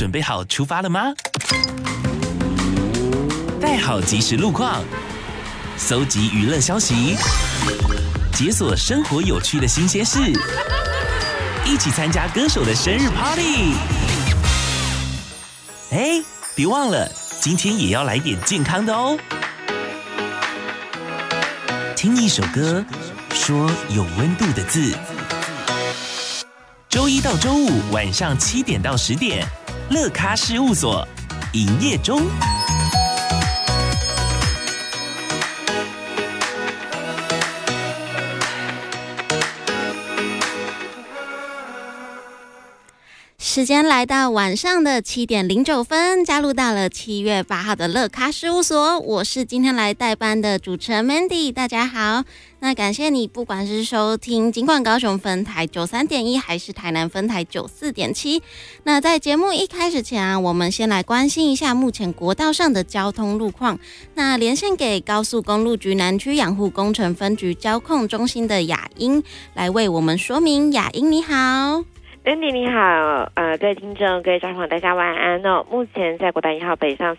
准备好出发了吗？带好即时路况，搜集娱乐消息，解锁生活有趣的新鲜事，一起参加歌手的生日 party。哎，别忘了，今天也要来点健康的哦。听一首歌，说有温度的字。周一到周五晚上7点到10点，乐咖事务所营业中。 时间来到晚上的7点09分，加入到了7月8号的乐咖事务所，我是今天来代班的主持人 Mandy， 大家好。那感谢你，不管是收听金广高雄分台93.1，还是台南分台94.7。那在节目一开始前啊，我们先来关心一下目前国道上的交通路况。那连线给高速公路局南区养护工程分局交控中心的雅英来为我们说明。雅英你好。 Andy 你好，各位听众、各位家长大家晚安哦。目前在国道1号北上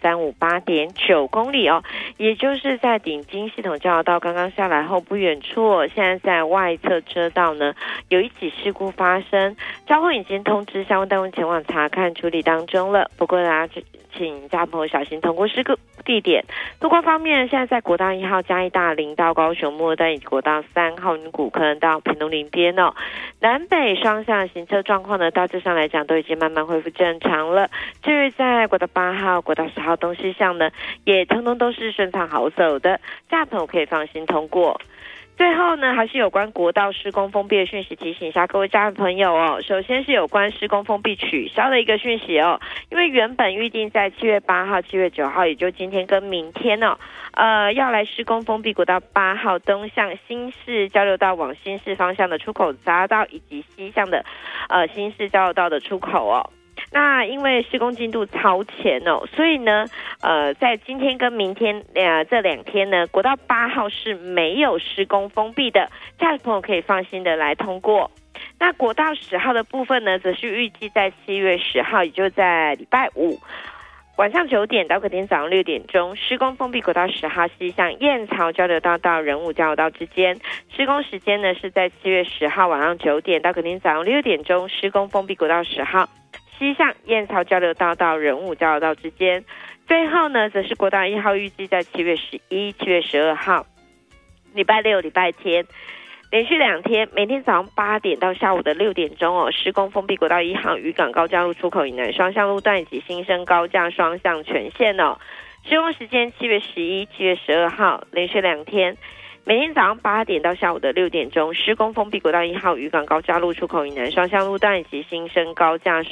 358.9公里哦，也就是在顶金系统交流道刚刚下来后不远处哦，现在在外侧车道呢有一起事故发生，交通已经通知相关单位前往查看处理当中了。不过大家请家朋友小心通过事故地点。路况方面，现在在国道1号嘉义大林到高雄末段以及国道3号云谷坑到屏东林边哦，南北双向行车状况呢，大致上来讲都已经慢慢恢复正常了。至于在国道8号、国道10号东西向呢，也通通都是顺畅好走的，家朋友可以放心通过。最后呢，还是有关国道施工封闭的讯息，提醒一下各位家人朋友哦。首先是有关施工封闭取消的一个讯息哦，因为原本预定在7月8号、7月9号，也就今天跟明天哦，要来施工封闭国道8号东向新市交流道往新市方向的出口匝道，以及西向的新市交流道的出口哦。那因为施工进度超前哦，所以呢，在今天跟明天这2天呢，国道8号是没有施工封闭的，驾驶朋友可以放心的来通过。那国道10号的部分呢，则是预计在7月10号，也就在礼拜五晚上9点到隔天早上6点钟，施工封闭国道10号西向燕巢交流道到仁武交流道之间。施工时间呢是在7月10号晚上9点到隔天早上6点钟，施工封闭国道10号西向燕巢交流道到仁武交流道之间。最后呢，则是国道1号预计在7月11、7月12号，礼拜六、礼拜天，连续2天，每天早上8点到下午的6点钟哦，施工封闭国道1号渔港高架路出口以南双向路段以及新生高架双向全线哦。施工时间7月11、7月12号，连续2天。每天早上8点到下午的6点钟，施工封闭国道1号渔港高架路出口以南双向路段以及新生高架